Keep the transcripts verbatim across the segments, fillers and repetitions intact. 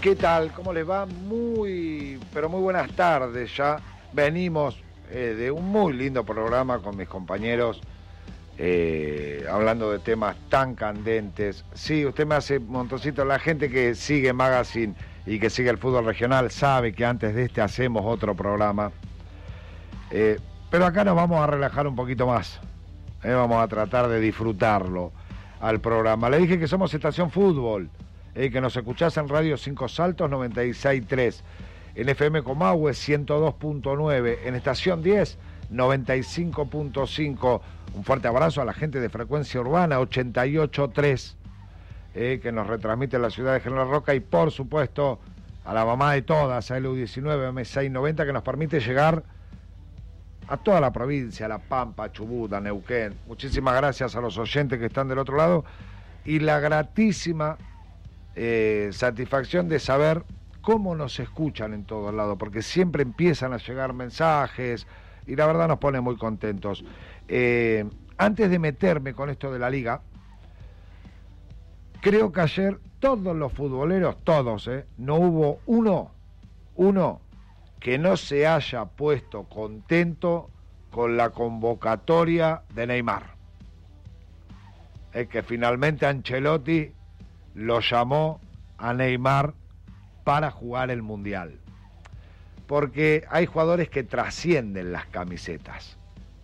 ¿Qué tal? ¿Cómo les va? Muy, pero muy buenas tardes ya. Venimos eh, de un muy lindo programa con mis compañeros, eh, hablando de temas tan candentes. Sí, usted me hace un montoncito. La gente que sigue Magazine y que sigue el fútbol regional sabe que antes de este hacemos otro programa. Eh, pero acá nos vamos a relajar un poquito más. Eh, vamos a tratar de disfrutarlo al programa. Le dije que somos Estación Fútbol. Eh, que nos escuchás en Radio Cinco Saltos noventa y seis punto tres, en F M Comahue ciento dos punto nueve, en Estación diez noventa y cinco punto cinco. Un fuerte abrazo a la gente de Frecuencia Urbana ochenta y ocho punto tres, eh, que nos retransmite en la ciudad de General Roca, y por supuesto a la mamá de todas, a L U diecinueve M seiscientos noventa, que nos permite llegar a toda la provincia, a La Pampa, Chubut, a Neuquén. Muchísimas gracias a los oyentes que están del otro lado y la gratísima Eh, satisfacción de saber cómo nos escuchan en todos lados, porque siempre empiezan a llegar mensajes y la verdad nos pone muy contentos. Eh, antes de meterme con esto de la liga, creo que ayer todos los futboleros, todos, eh, no hubo uno, uno que no se haya puesto contento con la convocatoria de Neymar. Es que finalmente Ancelotti lo llamó a Neymar para jugar el Mundial. Porque hay jugadores que trascienden las camisetas.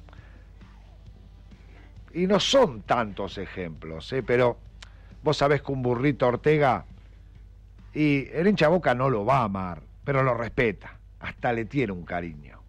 Y no son tantos ejemplos, ¿eh? Pero vos sabés que un Burrito Ortega, y el hincha Boca no lo va a amar, pero lo respeta, hasta le tiene un cariño.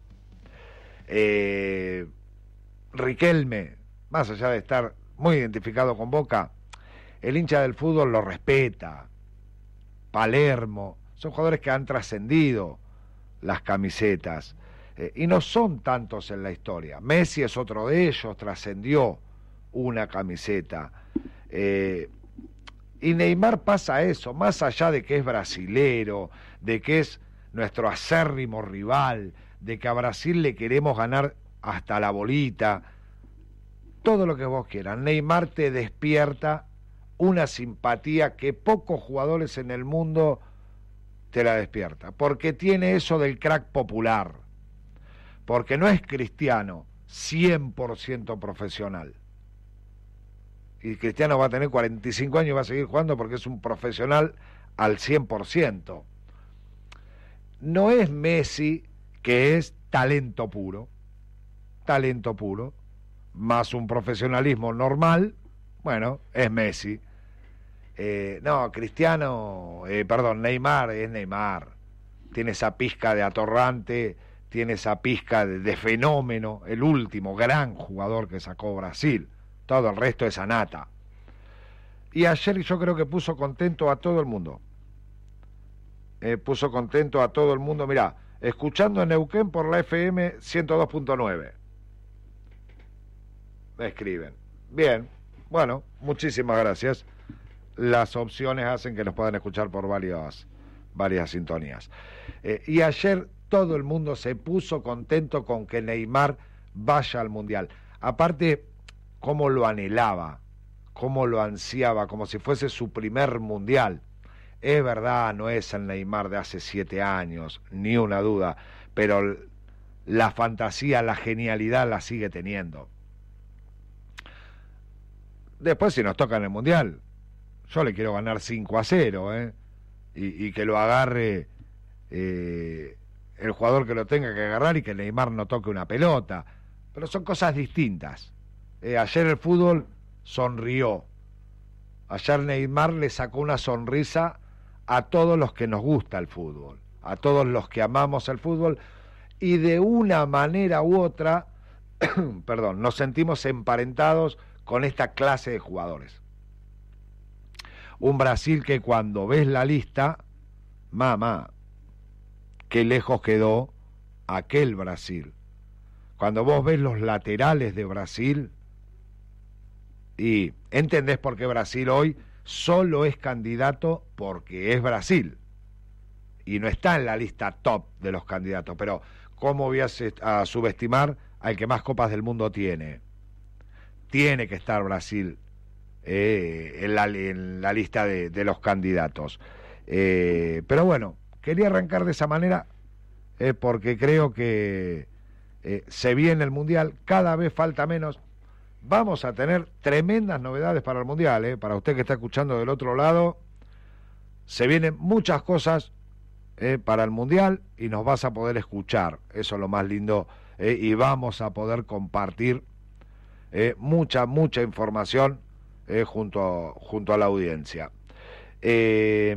Eh, Riquelme, más allá de estar muy identificado con Boca, el hincha del fútbol lo respeta. Palermo, son jugadores que han trascendido las camisetas, eh, y no son tantos en la historia. Messi es otro de ellos, trascendió una camiseta. Eh, y Neymar pasa eso, más allá de que es brasilero, de que es nuestro acérrimo rival, de que a Brasil le queremos ganar hasta la bolita, todo lo que vos quieras. Neymar te despierta una simpatía que pocos jugadores en el mundo te la despierta, porque tiene eso del crack popular, porque no es Cristiano cien por ciento profesional, y Cristiano va a tener cuarenta y cinco años y va a seguir jugando porque es un profesional al cien por ciento. No es Messi, que es talento puro, talento puro, más un profesionalismo normal. Bueno, es Messi. Eh, no, Cristiano, eh, perdón, Neymar es Neymar. Tiene esa pizca de atorrante, tiene esa pizca de, de fenómeno, el último gran jugador que sacó Brasil. Todo el resto es anata. Y ayer yo creo que puso contento a todo el mundo. Eh, puso contento a todo el mundo. Mirá, escuchando en Neuquén por la F M ciento dos punto nueve. Me escriben. Bien, bueno, muchísimas gracias. Las opciones hacen que nos puedan escuchar por varias, varias sintonías. Eh, y ayer todo el mundo se puso contento con que Neymar vaya al Mundial. Aparte, cómo lo anhelaba, cómo lo ansiaba, como si fuese su primer Mundial. Es verdad, no es el Neymar de hace siete años, ni una duda, pero la fantasía, la genialidad la sigue teniendo. Después, si nos toca en el Mundial, yo le quiero ganar cinco a cero, ¿eh? Y, y que lo agarre eh, el jugador que lo tenga que agarrar, y que Neymar no toque una pelota. Pero son cosas distintas. Eh, ayer el fútbol sonrió. Ayer Neymar le sacó una sonrisa a todos los que nos gusta el fútbol, a todos los que amamos el fútbol, y de una manera u otra, perdón, nos sentimos emparentados con esta clase de jugadores. Un Brasil que cuando ves la lista, mamá, qué lejos quedó aquel Brasil. Cuando vos ves los laterales de Brasil, y entendés por qué Brasil hoy solo es candidato porque es Brasil, y no está en la lista top de los candidatos. Pero ¿cómo voy a, a subestimar al que más copas del mundo tiene? Tiene que estar Brasil eh, en, la, en la lista de, de los candidatos. Eh, pero bueno, quería arrancar de esa manera eh, porque creo que eh, se viene el Mundial, cada vez falta menos. Vamos a tener tremendas novedades para el Mundial, eh, para usted que está escuchando del otro lado. Se vienen muchas cosas eh, para el Mundial y nos vas a poder escuchar, eso es lo más lindo, eh, y vamos a poder compartir eh, mucha, mucha información eh, junto, a, junto a la audiencia. Eh,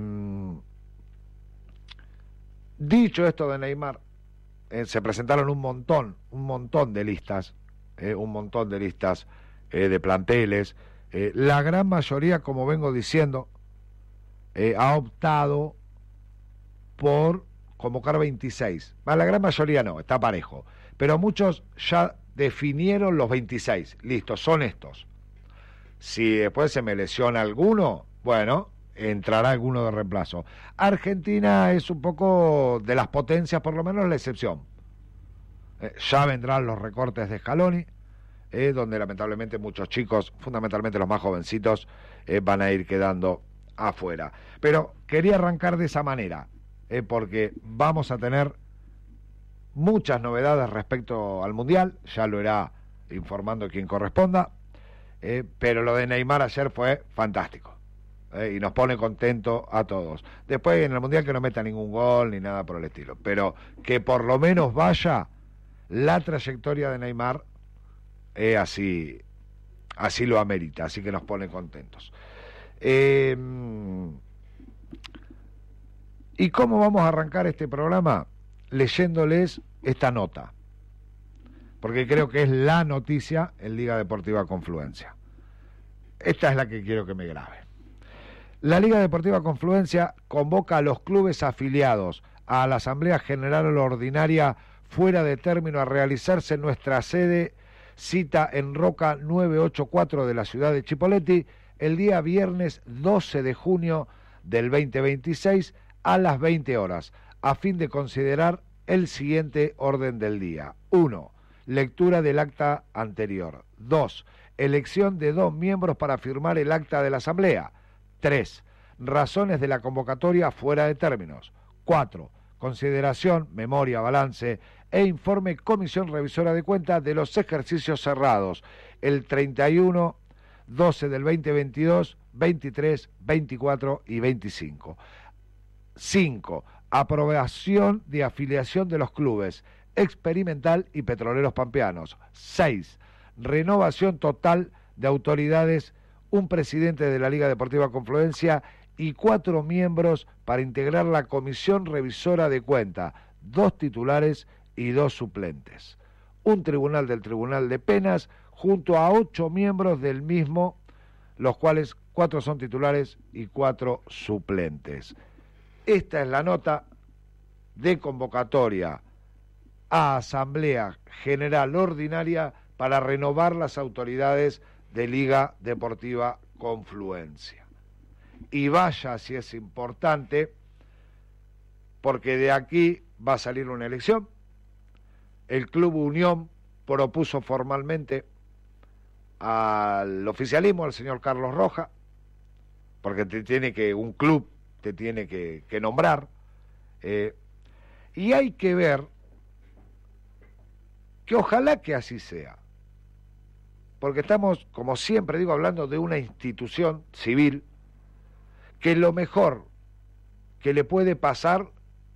dicho esto de Neymar, eh, se presentaron un montón, un montón de listas, eh, un montón de listas eh, de planteles. Eh, la gran mayoría, como vengo diciendo, eh, ha optado por convocar veintiséis. Bah, la gran mayoría no, está parejo. Pero muchos ya definieron los veintiséis. Listo, son estos. Si después se me lesiona alguno, bueno, entrará alguno de reemplazo. Argentina es un poco de las potencias, por lo menos la excepción. Eh, ya vendrán los recortes de Scaloni, eh, donde lamentablemente muchos chicos, fundamentalmente los más jovencitos, eh, van a ir quedando afuera. Pero quería arrancar de esa manera, eh, porque vamos a tener muchas novedades respecto al Mundial, ya lo irá informando quien corresponda, eh, pero lo de Neymar ayer fue fantástico. Eh, y nos pone contento a todos. Después en el Mundial que no meta ningún gol ni nada por el estilo, pero que por lo menos vaya la trayectoria de Neymar, eh, así, así lo amerita, así que nos pone contentos. Eh, ¿Y cómo vamos a arrancar este programa? Leyéndoles esta nota, porque creo que es la noticia en Liga Deportiva Confluencia. Esta es la que quiero que me grabe. La Liga Deportiva Confluencia convoca a los clubes afiliados a la Asamblea General Ordinaria fuera de término a realizarse en nuestra sede, cita en Roca novecientos ochenta y cuatro de la ciudad de Chipoleti, el día viernes doce de junio del veinte veintiséis a las veinte horas, a fin de considerar el siguiente orden del día. uno. Lectura del acta anterior. dos. Elección de dos miembros para firmar el acta de la Asamblea. tres. Razones de la convocatoria fuera de términos. cuatro. Consideración, memoria, balance e informe Comisión Revisora de Cuentas de los ejercicios cerrados el treinta y uno, doce del veinte veintidós, veintitrés, veinticuatro y veinticinco. cinco. Aprobación de afiliación de los clubes Experimental y Petroleros Pampeanos. seis. Renovación total de autoridades, un presidente de la Liga Deportiva Confluencia y cuatro miembros para integrar la Comisión Revisora de Cuenta, dos titulares y dos suplentes. Un tribunal del Tribunal de Penas junto a ocho miembros del mismo, los cuales cuatro son titulares y cuatro suplentes. Esta es la nota de convocatoria a Asamblea General Ordinaria para renovar las autoridades de Liga Deportiva Confluencia. Y vaya si es importante, porque de aquí va a salir una elección. El Club Unión propuso formalmente al oficialismo, al señor Carlos Roja, porque te tiene que, un club te tiene que, que nombrar, eh, y hay que ver que ojalá que así sea, porque estamos, como siempre digo, hablando de una institución civil que lo mejor que le puede pasar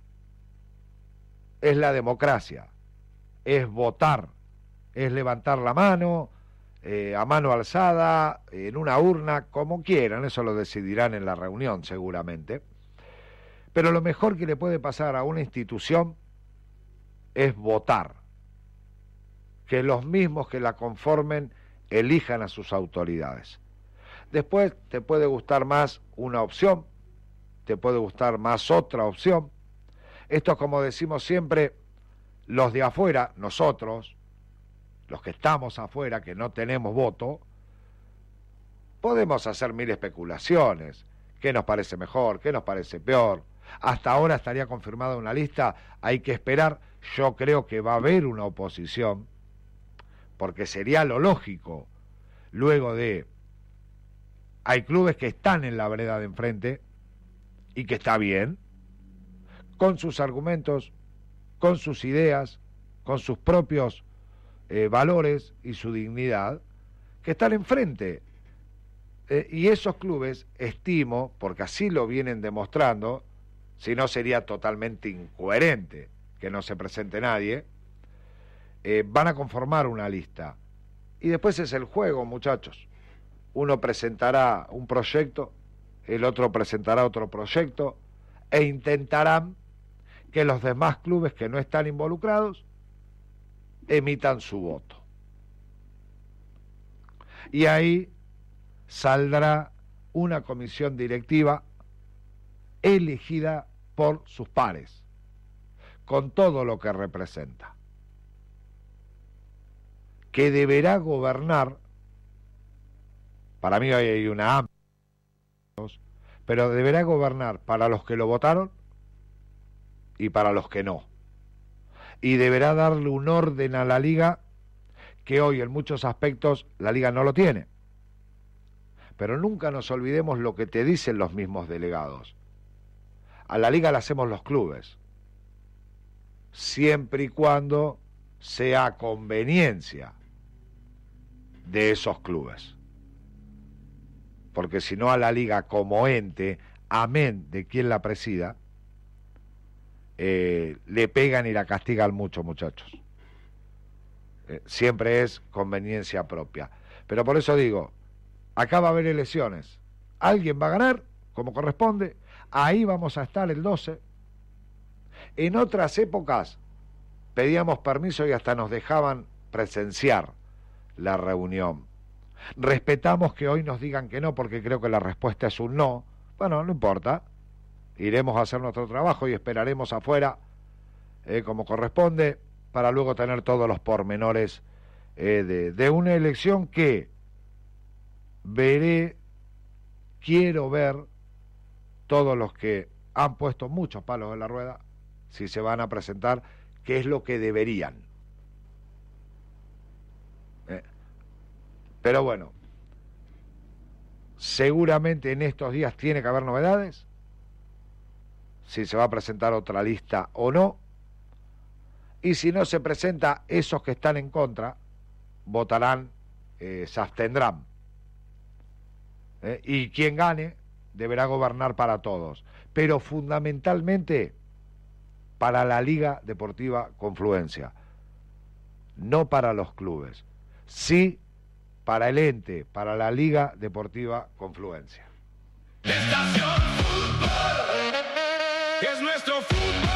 es la democracia, es votar, es levantar la mano, eh, a mano alzada, en una urna, como quieran, eso lo decidirán en la reunión seguramente, pero lo mejor que le puede pasar a una institución es votar, que los mismos que la conformen elijan a sus autoridades. Después te puede gustar más una opción, te puede gustar más otra opción. Esto es como decimos siempre, los de afuera, nosotros, los que estamos afuera, que no tenemos voto, podemos hacer mil especulaciones. ¿Qué nos parece mejor? ¿Qué nos parece peor? Hasta ahora estaría confirmada una lista, hay que esperar. Yo creo que va a haber una oposición, porque sería lo lógico, luego de... Hay clubes que están en la vereda de enfrente y que está bien, con sus argumentos, con sus ideas, con sus propios eh, valores y su dignidad, que están enfrente. Eh, y esos clubes, estimo, porque así lo vienen demostrando, si no sería totalmente incoherente que no se presente nadie, eh, van a conformar una lista. Y después es el juego, muchachos. Uno presentará un proyecto, el otro presentará otro proyecto, e intentarán que los demás clubes que no están involucrados emitan su voto. Y ahí saldrá una comisión directiva elegida por sus pares, con todo lo que representa, que deberá gobernar. Para mí hoy hay una amplia, pero deberá gobernar para los que lo votaron y para los que no. Y deberá darle un orden a la liga que hoy en muchos aspectos la liga no lo tiene. Pero nunca nos olvidemos lo que te dicen los mismos delegados. A la liga la hacemos los clubes, siempre y cuando sea conveniencia de esos clubes. Porque si no, a la liga como ente, amén de quien la presida, eh, le pegan y la castigan mucho, muchachos. Eh, siempre es conveniencia propia. Pero por eso digo, acá va a haber elecciones. Alguien va a ganar, como corresponde. Ahí vamos a estar el doce. En otras épocas pedíamos permiso y hasta nos dejaban presenciar la reunión. Respetamos que hoy nos digan que no, porque creo que la respuesta es un no. Bueno, no importa. Iremos a hacer nuestro trabajo y esperaremos afuera, eh, como corresponde, para luego tener todos los pormenores eh, de, de una elección que veré, quiero ver todos los que han puesto muchos palos en la rueda, si se van a presentar, qué es lo que deberían. Eh. Pero bueno, seguramente en estos días tiene que haber novedades, si se va a presentar otra lista o no, y si no se presenta, esos que están en contra votarán, eh, se abstendrán. Eh, y quien gane deberá gobernar para todos, pero fundamentalmente para la Liga Deportiva Confluencia, no para los clubes, sí para el ente, para la Liga Deportiva Confluencia. Estación Fútbol es nuestro fútbol.